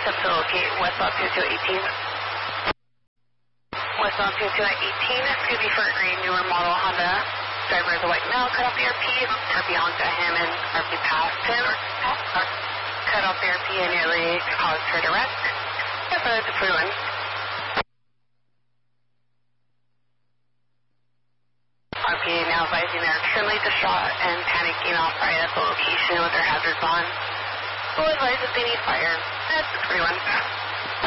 attempt to locate westbound 2218. Westbound 2218, excuse me, for a green newer model Honda. Driver is a white male, cut off the RP, RP honked at him and RP passed him. Cut off the RP and nearly caused her to wreck. Yes, it's a 21. RP now advising they're extremely distraught and panicking off right at the location with their hazards on. We'll advise if they need fire. That's 631.